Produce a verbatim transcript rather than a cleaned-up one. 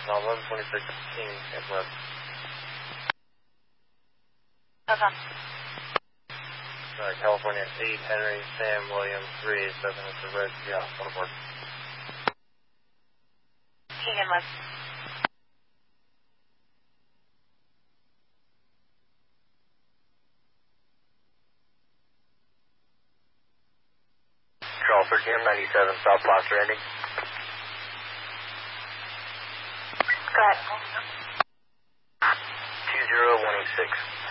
eleven twenty-six fifteen and west. Okay. Uh, California eight, Henry, Sam, William, three eight seven, it's a red, yeah, on board. King and west. Charles thirteen ninety-seven, South Placer ending. Go ahead. two zero one eight six.